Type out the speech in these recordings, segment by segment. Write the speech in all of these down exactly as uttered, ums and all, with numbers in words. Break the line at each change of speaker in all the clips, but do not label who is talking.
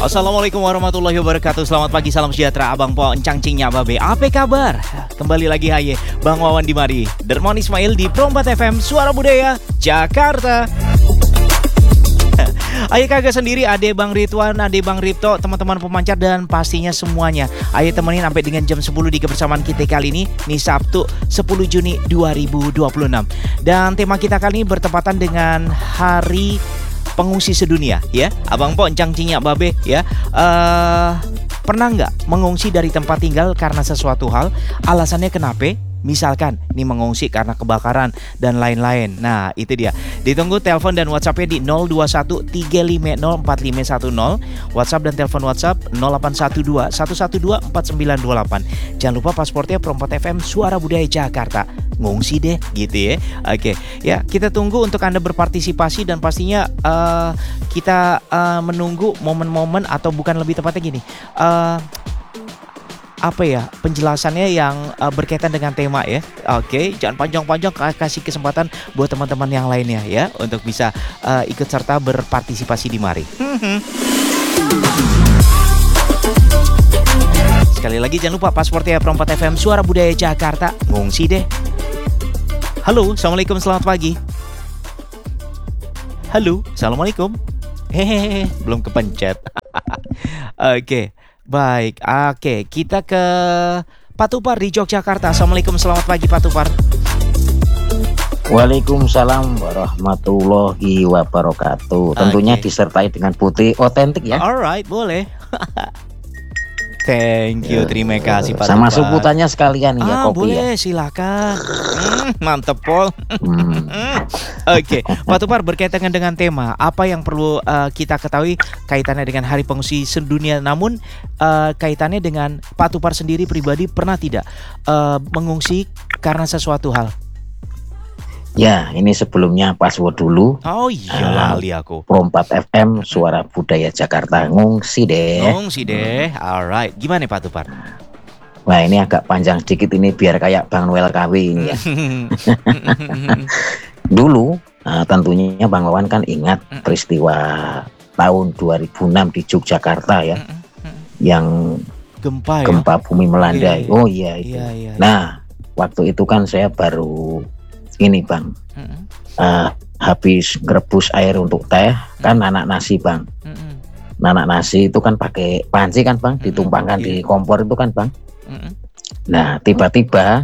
Assalamualaikum warahmatullahi wabarakatuh. Selamat pagi, salam sejahtera Abang Po, Encang Cingnya Babe. Apa kabar? Kembali lagi haye Bang Wawan di mari. Dermon Ismail di Prompat F M, Suara Budaya, Jakarta. Ayo kagak sendiri, ade Bang Ridwan, ade Bang Ripto, teman-teman pemancar dan pastinya semuanya. Ayo temenin sampai dengan jam sepuluh di kebersamaan kita kali ini, nih Sabtu sepuluh Juni dua ribu dua puluh enam. Dan tema kita kali ini bertepatan dengan Hari Pengungsi Sedunia, ya. Abang Po, Encang Cingnya Babe, ya. Uh, pernah nggak mengungsi dari tempat tinggal karena sesuatu hal? Alasannya kenapa? Misalkan nih mengungsi karena kebakaran dan lain-lain. Nah itu dia. Ditunggu telepon dan WhatsAppnya di nol dua satu tiga lima nol empat lima satu nol. WhatsApp dan telepon WhatsApp nol delapan satu dua satu satu dua empat sembilan dua delapan. Jangan lupa pasportnya Prompat F M, Suara Budaya Jakarta. Ngungsi deh gitu ya. Oke ya, kita tunggu untuk Anda berpartisipasi. Dan pastinya uh, kita uh, menunggu momen-momen, atau bukan, lebih tepatnya gini, uh, apa ya penjelasannya yang uh, berkaitan dengan tema ya. Oke, jangan panjang-panjang, kasih kesempatan buat teman-teman yang lainnya ya untuk bisa uh, ikut serta berpartisipasi di mari. Sekali lagi jangan lupa pasportnya Prompat F M, Suara Budaya Jakarta. Ngungsi deh. Halo, assalamualaikum, selamat pagi. Halo, assalamualaikum. Hehehe, belum kepencet. Oke. Baik, oke, kita ke Pak Tupar di Yogyakarta. Assalamualaikum, selamat pagi Pak Tupar.
Waalaikumsalam warahmatullahi wabarakatuh. Tentunya okay, disertai dengan putih otentik ya.
Alright, boleh. Thank you, terima kasih Pak
Sama
Tupar.
sebutannya sekalian ya,
ah,
kopi
boleh,
ya.
silakan. hmm, Mantep Pol.
hmm.
Oke, okay. Pak Tupar, berkaitan dengan tema, apa yang perlu uh, kita ketahui kaitannya dengan Hari Pengungsi Sedunia? Namun uh, kaitannya dengan Pak Tupar sendiri pribadi, pernah tidak uh, mengungsi karena sesuatu hal?
Ya, ini sebelumnya password dulu.
Oh iya, lali aku.
Prompat F M, Suara Budaya Jakarta. Ngungsi deh.
Ngungsi deh. Alright, gimana Pak Tupar?
Wah, ini agak panjang sedikit ini biar kayak Bang Noel K W ini ya. Dulu, nah, tentunya Bang Wawan kan ingat peristiwa tahun dua ribu enam di Yogyakarta ya, yang
gempa ya?
Gempa bumi melandai.
Iya,
oh iya itu.
Iya, iya,
nah, waktu itu kan saya baru ini Bang,
mm-hmm.
uh, habis ngerebus air untuk teh, kan nanak nasi Bang.
Mm-hmm.
Nanak nasi itu kan pakai panci kan Bang, ditumpangkan mm-hmm. di kompor itu kan Bang. Mm-hmm. Nah tiba-tiba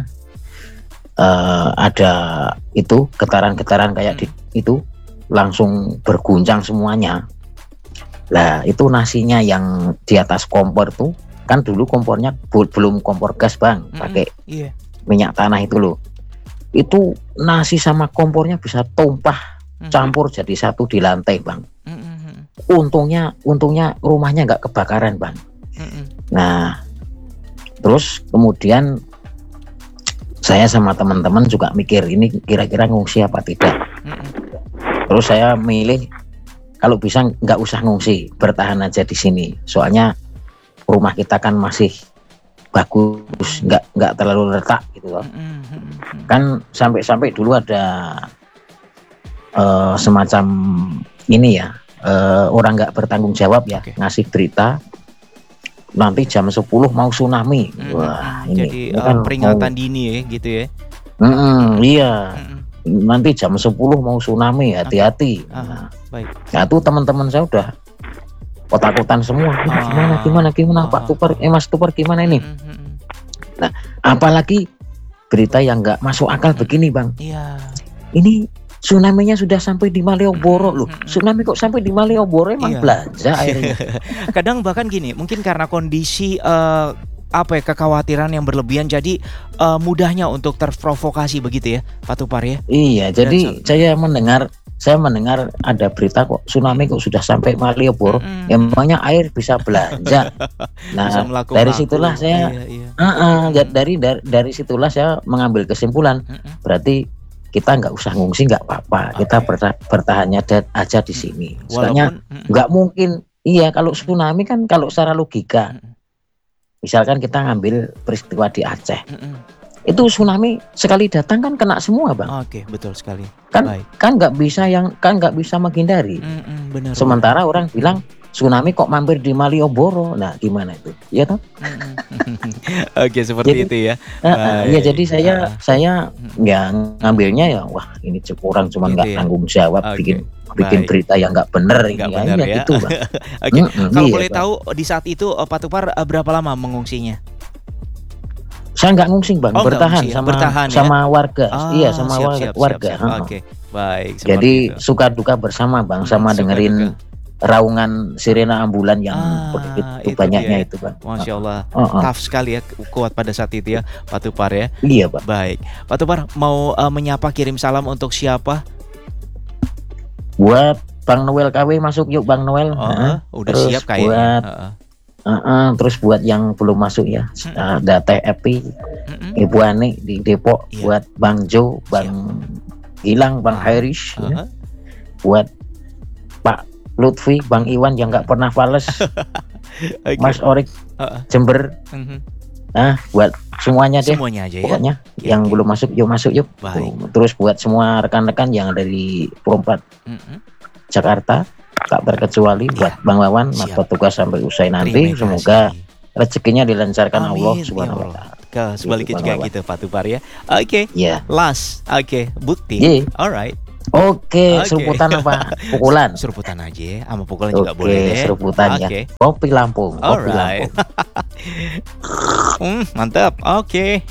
uh, ada itu getaran-getaran kayak mm-hmm. di, itu langsung berguncang semuanya. Lah itu nasinya yang di atas kompor tuh, kan dulu kompornya bu- belum kompor gas Bang, mm-hmm. pakai yeah. minyak tanah itu loh. Itu nasi sama kompornya bisa tumpah mm-hmm. campur jadi satu di lantai Bang. Mm-hmm. Untungnya, untungnya rumahnya nggak kebakaran Bang. Mm-hmm. Nah, terus kemudian saya sama teman-teman juga mikir ini kira-kira ngungsi apa tidak. Mm-hmm. Terus saya milih kalau bisa nggak usah ngungsi, bertahan aja di sini. Soalnya rumah kita kan masih bagus, nggak nggak terlalu retak gitu loh. Mm-hmm. Kan sampai-sampai dulu ada uh, semacam ini ya, uh, orang nggak bertanggung jawab ya, okay. ngasih berita nanti jam sepuluh mau tsunami. Mm-hmm. Wah ini,
jadi
ini
uh,
kan
peringatan
mau,
dini ya gitu ya.
Mm-hmm, iya. Mm-hmm. Nanti jam sepuluh mau tsunami, hati-hati.
Okay. Nah, baik.
Nah itu teman-teman saya udah kota-kotaan semua. Ah, gimana gimana gimana ah, Pak Tupar, eh Mas Tupar gimana ini? Mm-hmm. Nah, apalagi berita yang nggak masuk akal begini Bang.
Iya.
Ini tsunami-nya sudah sampai di Malioboro loh. Mm-hmm. Tsunami kok sampai di Malioboro, emang iya. belanja airnya.
Kadang bahkan gini, mungkin karena kondisi uh, apa ya, kekhawatiran yang berlebihan, jadi uh, mudahnya untuk terprovokasi begitu ya Pak Tupar ya.
Iya, jadi Dan, saya mendengar Saya mendengar ada berita kok tsunami kok sudah sampai Malioboro, mm-hmm. emangnya air bisa belanja. Nah bisa dari situlah saya, iya, iya. Uh-uh, mm-hmm. dari, dari dari situlah saya mengambil kesimpulan, mm-hmm. berarti kita nggak usah ngungsi, nggak apa-apa, okay. kita berta- bertahannya aja di sini. Soalnya nggak mm-hmm. mungkin, iya kalau tsunami kan kalau secara logika, mm-hmm. misalkan kita ngambil peristiwa di Aceh. Mm-hmm. Itu tsunami sekali datang kan kena semua Bang.
Oke, betul sekali.
Kan
Baik.
kan nggak bisa yang kan nggak bisa menghindari.
Mm-mm, benar,
Sementara
benar.
orang bilang tsunami kok mampir di Malioboro. Nah, gimana itu? Ya toh?
Oke, seperti
Jadi,
itu ya.
uh, uh, ya jadi saya
uh,
saya ya ngambilnya ya wah ini orang cuma nggak
gitu ya.
tanggung jawab
Oke,
bikin bikin
baik.
berita yang nggak benar
Nggak
ini
benar
ya,
ya.
gitu, Bang.
Oke,
Mm-mm,
kalau
iya,
boleh
Bang.
tahu di saat itu uh, Pak Tupar uh, berapa lama mengungsinya?
Saya nggak ngungsi, Bang,
Oh, nggak
bertahan
ngungsi ya?
sama
Bertahan ya?
sama warga. Iya,
Ah,
sama
siap
war-
siap siap
warga.
siap.
heeh.
Oke, baik seperti
Jadi
itu.
suka duka bersama, Bang,
Hmm,
sama
suka
dengerin
duka.
raungan sirena ambulan yang
Ah,
begitu
itu
banyaknya
dia ya.
itu, Bang.
Masya Allah,
Heeh.
tough sekali ya, kuat pada saat itu ya, Pak Tupar ya.
Iya, Pak.
Baik, Pak Tupar mau uh, menyapa kirim salam untuk siapa?
Buat Bang Noel K W masuk yuk, Bang Noel.
Oh,
Heeh.
udah
Terus
siap kayaknya.
buat
Heeh.
heeh, terus buat yang belum masuk ya,
Mm-mm.
ada Teh Epi,
Mm-mm.
Ibu Ani di Depok,
Iya.
buat Bang Jo, Bang Gilang, Bang
Ah,
Hairish, ya.
uh-huh.
Buat Pak Lutfi, Bang Iwan yang nggak pernah fales,
Oke.
Mas Orik
Uh-uh.
Jember,
Mhm.
nah buat semuanya deh.
Semuanya aja ya.
Pokoknya
Oke,
yang
oke.
belum masuk yuk masuk yuk.
Baik.
Terus buat semua rekan-rekan yang dari Perempat
Mm-mm.
Jakarta, tak terkecuali buat Bang Wawan,
Siap.
mata tugas sampai usai nanti.
Terima
Semoga
kasih.
rezekinya dilancarkan Allah
Amin, ya
Subhanahu wa
Allah.
taala.
Ke sebaliknya
Gitu,
juga
Bang Wawan.
gitu Pak Tupar ya. Oke.
Iya.
Last. Oke, bukti.
Iya.
Alright.
Oke,
Oke.
seruputan apa? Pukulan.
Seruputan aja ya. Sama pukulan juga
Oke,
boleh deh.
seruputan ya.
Oke.
Kopi Lampung, kopi
Alright.
Lampung.
Hmm, mantap. Oke.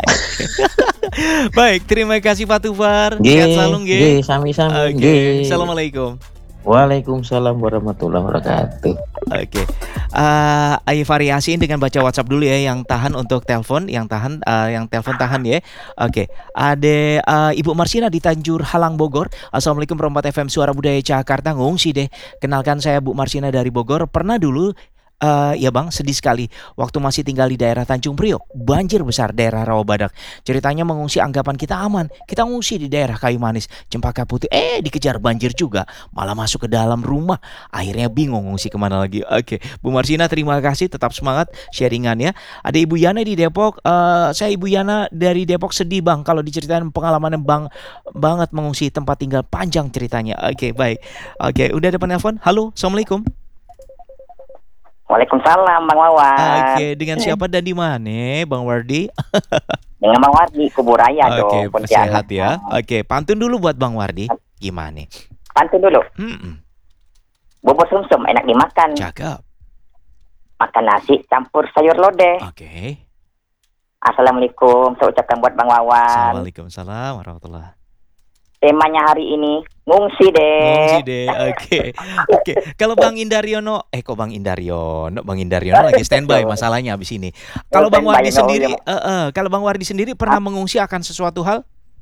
Baik, terima kasih Pak Tupar. Sehat
Nggih,
selalu nggih.
nggih, sami-sami.
Oke.
Nggih.
Assalamualaikum.
Waalaikumsalam warahmatullahi wabarakatuh.
Oke, uh, ayo variasiin dengan baca WhatsApp dulu ya, yang tahan untuk telepon, yang tahan, uh, yang telepon tahan ya. Oke, ada uh, Ibu Marsina di Tanjur Halang Bogor. Assalamualaikum Perempat F M Suara Budaya Jakarta. Ngungsi deh. Kenalkan saya Bu Marsina dari Bogor. Pernah dulu. Uh, ya bang, sedih sekali waktu masih tinggal di daerah Tanjung Priok, banjir besar daerah Rawabadak. Ceritanya mengungsi anggapan kita aman, kita ngungsi di daerah Kayu Manis, Cempaka Putih, eh dikejar banjir juga, malah masuk ke dalam rumah. Akhirnya bingung ngungsi kemana lagi. Oke, Bu Marsina terima kasih, tetap semangat sharingannya. Ada Ibu Yana di Depok. uh, Saya Ibu Yana dari Depok, sedih bang kalau diceritain pengalaman bang banget mengungsi tempat tinggal, panjang ceritanya. Oke, baik. Oke, udah ada penelpon. Halo, Assalamualaikum.
Waalaikumsalam Bang Wawan.
Oke, dengan siapa dan di mana, Bang Wardi?
Dengan Bang Wardi, Kuburaya
Oke,
dong, Pontianak.
sehat ya. Oke, pantun dulu buat Bang Wardi. Gimana?
Pantun dulu.
Hmm,
Bubur sumsum enak dimakan.
cakep.
Makan nasi campur sayur lodeh.
Oke.
Assalamualaikum, saya ucapkan buat Bang Wawan.
Assalamualaikum warahmatullahi.
Temanya hari ini ngungsi deh.
Ngungsi deh. Oke. Oke. Kalau Bang Indaryono, eh kok Bang Indaryono, Bang Indaryono lagi standby masalahnya habis ini. Kalau Bang
Standby,
Wardi
no,
sendiri,
iya.
eh, eh, kalau Bang Wardi sendiri pernah mengungsi akan sesuatu hal?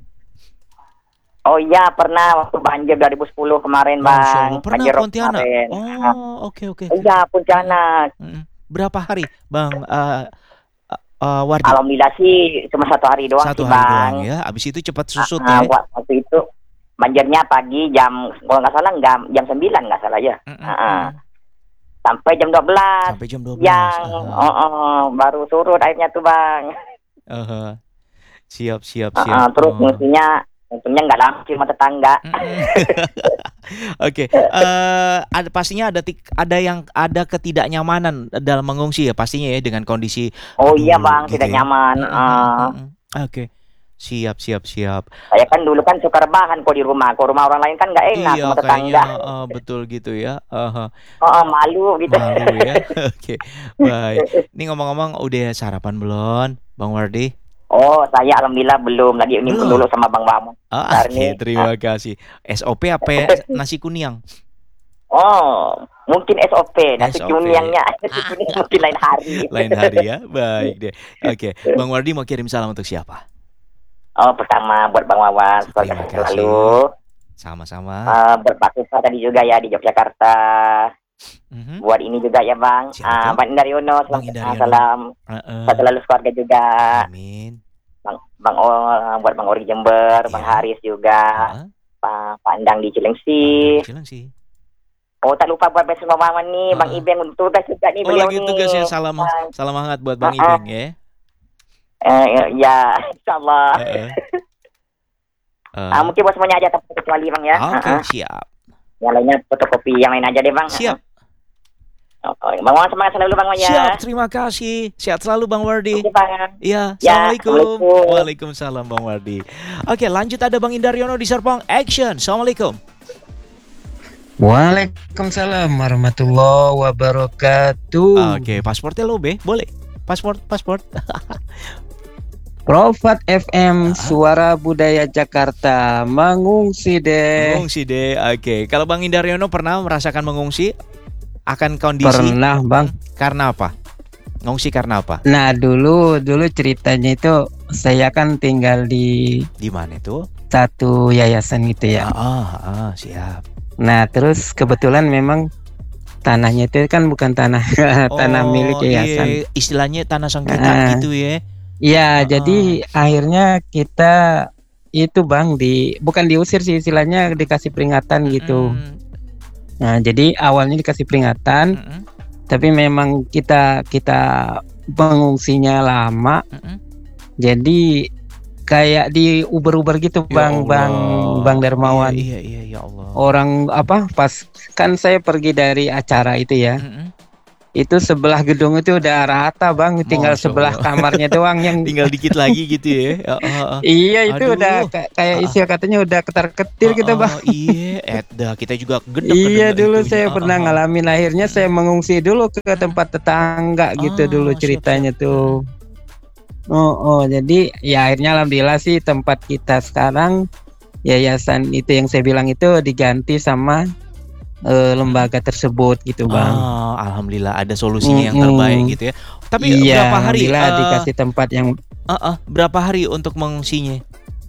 Oh iya, pernah waktu banjir dua ribu sepuluh kemarin,
Masya
Bang.
Allah. Pernah
Banjir rob
Pontianak.
kemarin.
Oh, oke oke.
Iya, Pontianak.
Mm. Berapa hari, Bang eh, eh, Wardi?
Alhamdulillah sih cuma satu hari doang
Satu
sih,
hari
Bang.
doang ya. Abis itu cepat susut
Ah,
ya.
waktu itu banjirnya pagi jam, kalau nggak salah nggak jam sembilan nggak salah ya.
Mm-mm.
Ah, sampai jam dua belas.
Sampai jam dua belas.
Yang
Aha.
oh, oh, baru surut airnya tuh, Bang.
Aha. Siap siap
Ah,
siap.
ah, terus
Oh.
fungsinya untungnya nggak langsung sama tetangga.
Mm-mm. Oke, eh, ada pastinya ada tik, ada yang ada ketidaknyamanan dalam mengungsi ya pastinya ya dengan kondisi.
Oh
aduh,
iya, Bang,
gitu
tidak
ya.
nyaman.
Mm-mm,
Ah,
mm-mm. Oke, siap siap siap.
saya kan dulu kan suka rebahan kok di rumah. Kok rumah orang lain kan nggak enak
Iya
sama
kayaknya
tetangga.
eh, betul gitu ya. Aha.
Oh, oh, malu gitu.
Malu ya. Oke, baik. Ini ngomong-ngomong udah sarapan belum, Bang Wardi?
Oh, saya alhamdulillah belum. Lagi nimpun
Belum?
dulu sama Bang Wawan.
Oh,
Bentar
oke,
nih.
terima kasih. S O P apa ya? Nasi kuning?
Oh, mungkin S O P. Nasi
S O P.
kuningnya. Nasi kuning mungkin lain hari.
Lain hari ya. Baik deh. Oke, Bang Wardi mau kirim salam untuk siapa?
Oh, pertama buat Bang Wawan.
Terima
Semoga
kasih.
selalu.
Sama-sama.
Uh, buat Pak Tupar tadi juga ya di Yogyakarta.
Mhm.
Buat ini juga ya, Bang.
Siapa
Ah,
tuh?
Pak Indaryono,
Bang
selamat
Indaryono.
salam.
Heeh.
Sehat selalu keluarga juga.
Amin.
Bang Bang O, buat Bang Ori Jember, Bang
Iya.
Haris juga.
Heeh.
Pak Pandang di Cilengsi.
Pandang Cilengsi.
Oh, tak lupa buat besok Bang Wawan nih, Bang
Ah.
Ibeng untuk tugas juga nih
Oh,
beliau
lagi
nih.
tugas ya. Salam
Bang.
salam hangat buat Bang
Ah, ah.
Ibeng ya.
Eh, ya, insyaallah.
Heeh. Eh,
Ah, mungkin buat semuanya aja tapi kecuali Bang ya.
Oke,
Ah, ah.
siap.
Yang lainnya fotokopi yang lain aja deh, Bang.
Siap.
Bang Wawan semangat selalu Bang Wawan ya.
Siap, terima kasih. Sehat selalu Bang Wardi.
Oke, Bang.
Iya,
Ya,
Assalamualaikum.
Assalamualaikum.
Waalaikumsalam Bang Wardi. Oke, lanjut ada Bang Indaryono di Serpong. Action. Assalamualaikum.
Waalaikumsalam warahmatullahi wabarakatuh.
Oke, pasportnya lo be, boleh. Paspor, paspor.
Profat F M Suara Budaya Jakarta mengungsi deh.
Mengungsi deh. Oke, kalau Bang Indaryono pernah merasakan mengungsi akan kondisi?
Pernah Bang.
Karena apa? Ngungsi karena apa?
Nah dulu dulu ceritanya itu saya kan tinggal di
Di mana itu?
satu yayasan gitu ya.
Ah, ah, siap.
Nah terus kebetulan memang tanahnya itu kan bukan tanah tanah
Oh,
milik yayasan.
iya, istilahnya tanah sengketa
Ah.
gitu ya.
Ya,
Ah.
jadi akhirnya kita itu Bang di bukan diusir sih istilahnya dikasih peringatan gitu.
Mm,
Nah, jadi awalnya dikasih peringatan,
mm, mm,
tapi memang kita kita pengungsinya lama.
mm, mm.
Jadi kayak di Uber-Uber gitu
Ya
Bang, Bang
Allah.
Bang Darmawan.
Iya, iya, iya, ya Allah.
Orang apa pas kan saya pergi dari acara itu ya.
Mm, mm.
Itu sebelah gedung itu udah rata Bang, tinggal
Masya
sebelah
Allah.
kamarnya doang yang
Tinggal dikit lagi gitu ya. Ah, ah, ah.
Iya itu
Aduh.
udah ka- kayak
Ah.
istilah katanya udah ketar-ketir kita
Oh,
Bang.
oh, iya, Edda kita juga gedek.
Iya
kedengar
dulu
itunya.
saya
Ah,
pernah
ah, ah.
ngalamin akhirnya saya mengungsi dulu ke tempat tetangga gitu
Ah,
dulu
siap,
ceritanya
siap.
tuh. Oh, oh jadi ya akhirnya alhamdulillah sih tempat kita sekarang yayasan itu yang saya bilang itu diganti sama eh, lembaga tersebut gitu Bang.
Ah, alhamdulillah ada solusinya yang
Mm-mm.
terbaik gitu ya. Tapi
Iya,
berapa hari?
alhamdulillah
eh,
dikasih tempat yang.
ah, ah, berapa hari untuk mengungsinya?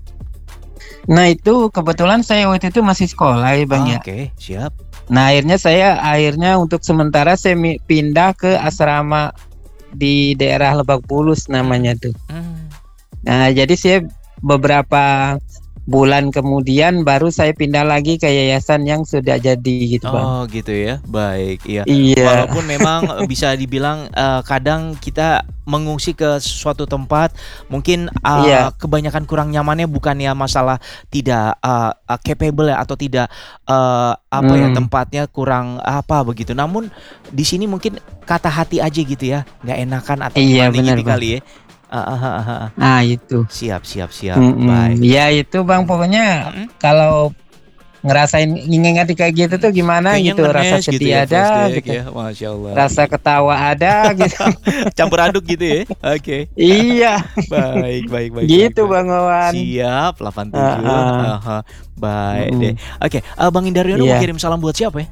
Nah itu kebetulan saya waktu itu masih sekolah ya Bang
Ah,
ya.
Oke, siap.
Nah akhirnya saya akhirnya untuk sementara saya mi- pindah ke asrama di daerah Lebak Bulus namanya tuh.
Hmm.
Nah jadi saya beberapa bulan kemudian baru saya pindah lagi ke yayasan yang sudah jadi gitu Bang.
Oh, gitu ya. Baik, iya.
Iya.
Walaupun memang bisa dibilang eh, kadang kita mengungsi ke suatu tempat mungkin eh,
Iya.
kebanyakan kurang nyamannya bukan ya masalah tidak eh, eh, capable ya atau tidak eh, apa ya
Hmm.
tempatnya kurang apa begitu. Namun di sini mungkin kata hati aja gitu ya, nggak enakan atau
Iya,
gimana
benar,
gitu
Bang.
kali ya. Ah, ah, ah, ah, ah.
Nah itu.
Siap, siap, siap.
Mm-mm.
Baik.
Ya itu Bang pokoknya
Mm-mm.
kalau ngerasain ingat kayak gitu tuh gimana
Kayaknya
gitu rasa
ngenes
sedih
gitu ya,
ada
flashback
gitu.
ya. Masya Allah.
Rasa ketawa ada gitu.
Campur aduk gitu ya. Oke.
Iya,
Baik, baik, baik.
gitu
baik, baik.
Bang Wawan.
Siap, delapan tujuh.
Ah, ah.
Aha, baik
Mm-mm.
deh. Oke, eh, Bang Indaryono mau
Iya.
kirim salam buat siapa ya?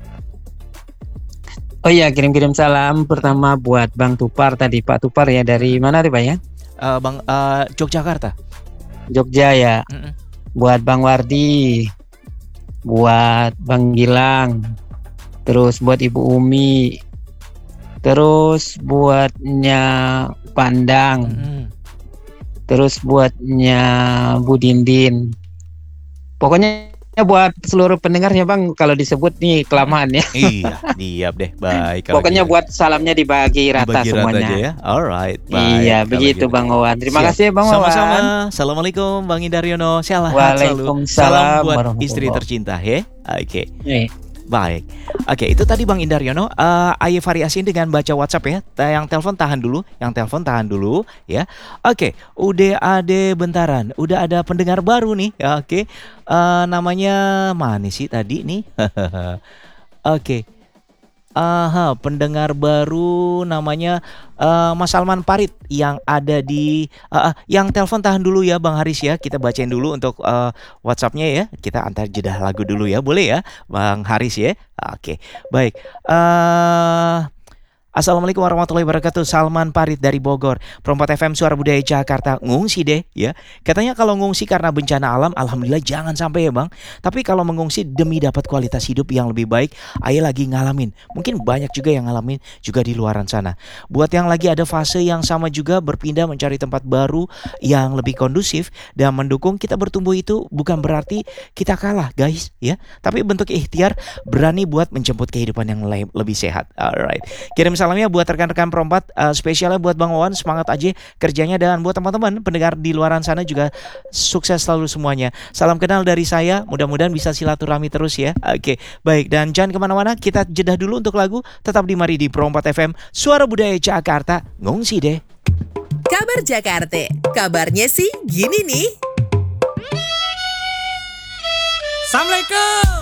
Oh iya, kirim-kirim salam pertama buat Bang Tupar tadi, Pak Tupar ya dari mana tuh Pak ya?
Eh, Bang eh, Yogyakarta.
Jogja ya.
Mm-mm.
Buat Bang Wardi, buat Bang Gilang, terus buat Ibu Umi, terus buatnya Pandang,
Mm-mm.
terus buatnya Bu Dindin. Pokoknya buat seluruh pendengarnya Bang, kalau disebut nih kelamaan ya.
Iya, diap deh. Baik. kalau
Pokoknya
gitu.
buat salamnya dibagi rata
Dibagi
semuanya.
aja ya. Alright. baik,
Iya,
kalau
begitu
gitu.
Bang Wawan. Terima
Siap.
kasih ya Bang Wawan.
Sama-sama. Assalamualaikum Bang Indaryono. Sehat selalu.
Waalaikumsalam
Salam buat
warahmatullahi.
istri tercinta ya. Oke.
Eh,
Baik, oke itu tadi Bang Indaryono. Uh, ayo variasiin dengan baca WhatsApp ya. Ta- Yang telepon tahan dulu, yang telepon tahan dulu ya. Oke, udah ada bentaran, udah ada pendengar baru nih. Ya, oke, Eh, namanya mana sih tadi nih? Oke, aha, pendengar baru namanya eh, Mas Salman Parit yang ada di eh, eh, yang telepon tahan dulu ya Bang Haris ya. Kita bacain dulu untuk eh, WhatsApp-nya ya. Kita antar jeda lagu dulu ya. Boleh ya Bang Haris ya. Oke. Baik. Eh Assalamualaikum warahmatullahi wabarakatuh. Salman Parit dari Bogor. Perempat F M Suara Budaya Jakarta. Ngungsi deh ya. Katanya kalau ngungsi karena bencana alam, alhamdulillah jangan sampai ya Bang. Tapi kalau mengungsi demi dapat kualitas hidup yang lebih baik, ayo lagi ngalamin. Mungkin banyak juga yang ngalamin juga di luaran sana. Buat yang lagi ada fase yang sama juga berpindah mencari tempat baru yang lebih kondusif dan mendukung kita bertumbuh, itu bukan berarti kita kalah guys ya. Tapi bentuk ikhtiar berani buat menjemput kehidupan yang le- lebih sehat. Alright. Kirim salam salamnya buat rekan-rekan perempat, uh, spesialnya buat Bang Wawan, semangat aja kerjanya, dan buat teman-teman pendengar di luaran sana juga sukses selalu semuanya. Salam kenal dari saya, mudah-mudahan bisa silaturahmi terus ya. Oke, baik, dan jangan kemana-mana, kita jeda dulu untuk lagu. Tetap di Mari di Perempat F M, Suara Budaya Jakarta, ngungsi deh.
Kabar Jakarta, kabarnya sih gini nih.
Assalamualaikum.